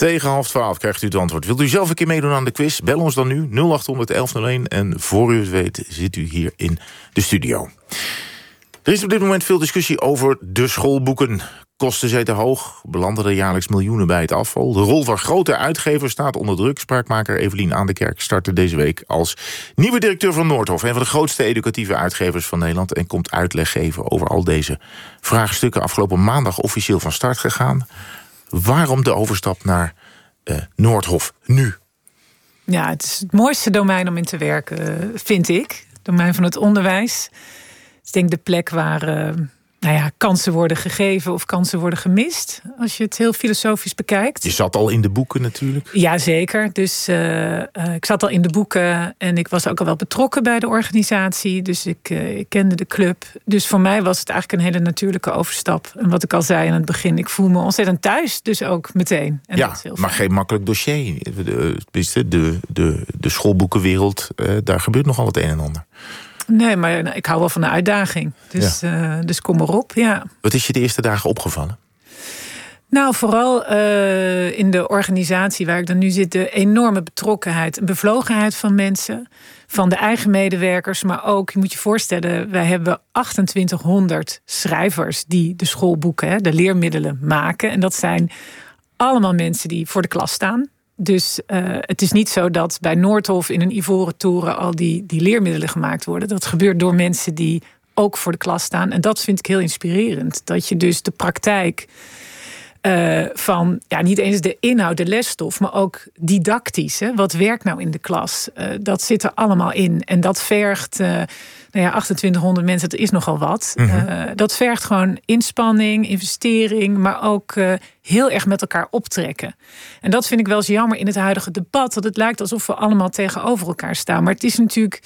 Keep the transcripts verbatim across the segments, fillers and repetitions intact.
Tegen half twaalf krijgt u het antwoord. Wilt u zelf een keer meedoen aan de quiz? Bel ons dan nu nul acht honderd elf nul één. En voor u het weet zit u hier in de studio. Er is op dit moment veel discussie over de schoolboeken. Kosten zijn te hoog, belanden er jaarlijks miljoenen bij het afval. De rol van grote uitgevers staat onder druk. Spraakmaker Evelien Aandekerk startte deze week als nieuwe directeur van Noordhof, een van de grootste educatieve uitgevers van Nederland, en komt uitleg geven over al deze vraagstukken. Afgelopen maandag officieel van start gegaan. Waarom de overstap naar uh, Noordhof nu? Ja, het is het mooiste domein om in te werken, vind ik. Het domein van het onderwijs. Het is denk ik de plek waar uh, nou ja, kansen worden gegeven of kansen worden gemist. Als je het heel filosofisch bekijkt. Je zat al in de boeken natuurlijk. Jazeker. Dus uh, uh, ik zat al in de boeken en ik was ook al wel betrokken bij de organisatie. Dus ik, uh, ik kende de club. Dus voor mij was het eigenlijk een hele natuurlijke overstap. En wat ik al zei aan het begin, ik voel me ontzettend thuis. Dus ook meteen. En ja, dat is heel maar fijn. Geen makkelijk dossier. De, de, de, de, de schoolboekenwereld, uh, daar gebeurt nogal het een en ander. Nee, maar ik hou wel van de uitdaging. Dus, ja. uh, dus kom erop, ja. Wat is je de eerste dagen opgevallen? Nou, vooral uh, in de organisatie waar ik dan nu zit, de enorme betrokkenheid en bevlogenheid van mensen. Van de eigen medewerkers, maar ook, je moet je voorstellen, wij hebben achtentwintighonderd schrijvers die de schoolboeken, hè, de leermiddelen maken. En dat zijn allemaal mensen die voor de klas staan. Dus uh, het is niet zo dat bij Noordhof in een ivoren toren al die, die leermiddelen gemaakt worden. Dat gebeurt door mensen die ook voor de klas staan. En dat vind ik heel inspirerend. Dat je dus de praktijk uh, van, ja, niet eens de inhoud, de lesstof, maar ook didactisch. Hè, wat werkt nou in de klas? Uh, dat zit er allemaal in. En dat vergt, uh, nou ja, achtentwintighonderd mensen, dat is nogal wat. Mm-hmm. Uh, dat vergt gewoon inspanning, investering, maar ook uh, heel erg met elkaar optrekken. En dat vind ik wel eens jammer in het huidige debat, dat het lijkt alsof we allemaal tegenover elkaar staan. Maar het is natuurlijk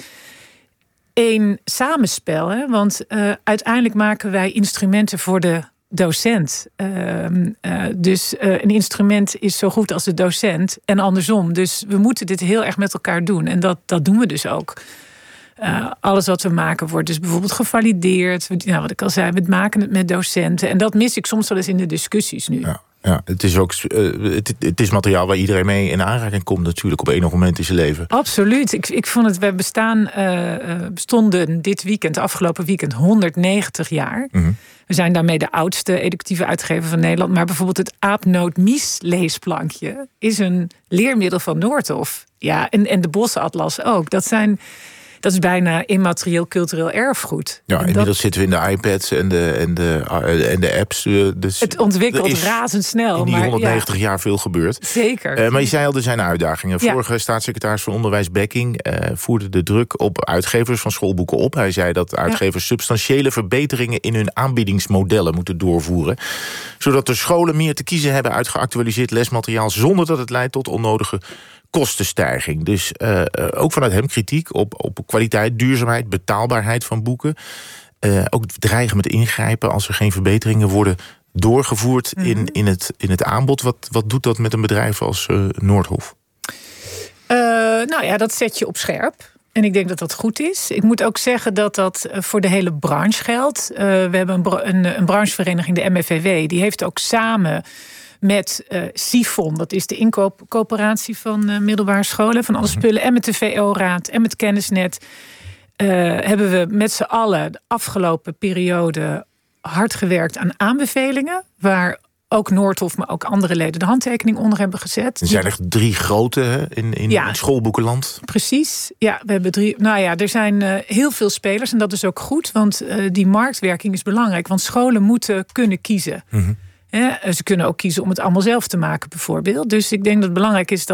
één samenspel, hè? Want uh, uiteindelijk maken wij instrumenten voor de docent. Uh, uh, dus uh, een instrument is zo goed als de docent en andersom. Dus we moeten dit heel erg met elkaar doen. En dat, dat doen we dus ook. Uh, alles wat we maken wordt dus bijvoorbeeld gevalideerd. Nou, wat ik al zei, we maken het met docenten. En dat mis ik soms wel eens in de discussies nu. Ja. Ja, het is ook uh, het, het is materiaal waar iedereen mee in aanraking komt natuurlijk op enig moment in zijn leven. Absoluut. Ik, ik vond het, we bestaan, uh, bestonden dit weekend, afgelopen weekend, honderdnegentig jaar. Mm-hmm. We zijn daarmee de oudste educatieve uitgever van Nederland. Maar bijvoorbeeld het Aapnoot-Mies leesplankje is een leermiddel van Noordhof. Ja, en, en de Bosatlas ook. Dat zijn... Dat is bijna immaterieel cultureel erfgoed. Ja, inmiddels dat... zitten we in de iPads en de, en de, en de apps. Dus het ontwikkelt razendsnel. In die maar, honderdnegentig ja. jaar veel gebeurd. Zeker. Uh, maar je zei al, er zijn uitdagingen. Ja. Vorige staatssecretaris van Onderwijs Bekking uh, voerde de druk op uitgevers van schoolboeken op. Hij zei dat uitgevers ja. substantiële verbeteringen in hun aanbiedingsmodellen moeten doorvoeren. Zodat de scholen meer te kiezen hebben uit geactualiseerd lesmateriaal, zonder dat het leidt tot onnodige kostenstijging. Dus uh, ook vanuit hem kritiek op, op kwaliteit, duurzaamheid, betaalbaarheid van boeken. Uh, ook dreigen met ingrijpen als er geen verbeteringen worden doorgevoerd mm-hmm. in, in, het, in het aanbod. Wat, wat doet dat met een bedrijf als uh, Noordhof? Uh, nou ja, dat zet je op scherp. En ik denk dat dat goed is. Ik moet ook zeggen dat dat voor de hele branche geldt. Uh, we hebben een, bra- een, een branchevereniging, de M F V W, die heeft ook samen met uh, Sifon, dat is de inkoopcoöperatie van uh, middelbare scholen, van alle spullen, en met de V O-raad en met Kennisnet, uh, hebben we met z'n allen de afgelopen periode hard gewerkt aan aanbevelingen, waar ook Noordhof, maar ook andere leden de handtekening onder hebben gezet. Er zijn echt drie grote hè, in, in ja, het schoolboekenland. Precies. Ja, we hebben drie. Nou ja, er zijn uh, heel veel spelers en dat is ook goed, want uh, die marktwerking is belangrijk, want scholen moeten kunnen kiezen. Mm-hmm. Ja, ze kunnen ook kiezen om het allemaal zelf te maken, bijvoorbeeld. Dus ik denk dat het belangrijk is dat